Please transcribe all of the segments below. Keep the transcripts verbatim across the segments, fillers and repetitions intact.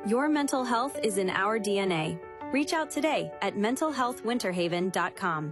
Your mental health is in our D N A. Reach out today at mental health winter haven dot com.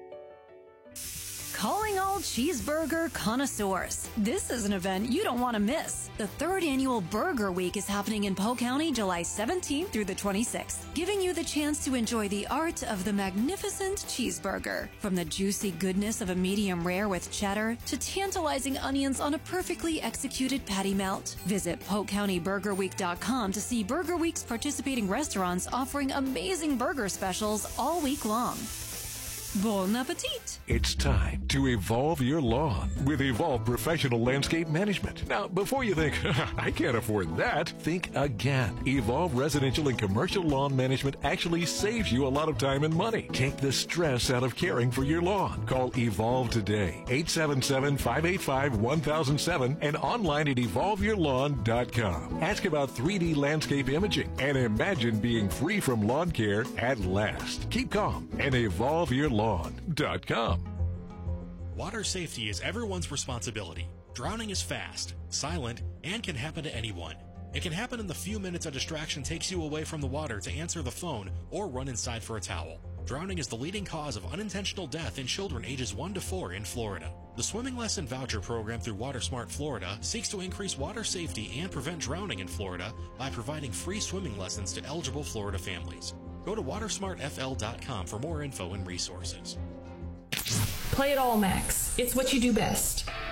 Calling all cheeseburger connoisseurs. This is an event you don't want to miss. The third annual Burger Week is happening in Polk County July seventeenth through the twenty-sixth, giving you the chance to enjoy the art of the magnificent cheeseburger. From the juicy goodness of a medium rare with cheddar to tantalizing onions on a perfectly executed patty melt. Visit polk county burger week dot com to see Burger Week's participating restaurants offering amazing burger specials all week long. Bon appetit! It's time to evolve your lawn with Evolve Professional Landscape Management. Now, before you think, I can't afford that, think again. Evolve Residential and Commercial Lawn Management actually saves you a lot of time and money. Take the stress out of caring for your lawn. Call Evolve today, eight seven seven, five eight five, one thousand seven and online at evolve your lawn dot com. Ask about three D landscape imaging and imagine being free from lawn care at last. Keep calm and evolve your lawn. lawn dot com. Water safety is everyone's responsibility. Drowning is fast, silent, and can happen to anyone. It can happen in the few minutes a distraction takes you away from the water to answer the phone or run inside for a towel. Drowning is the leading cause of unintentional death in children ages one to four in Florida. The Swimming Lesson Voucher Program through WaterSmart Florida seeks to increase water safety and prevent drowning in Florida by providing free swimming lessons to eligible Florida families. Go to water smart f l dot com for more info and resources. Play it all, Max. It's what you do best.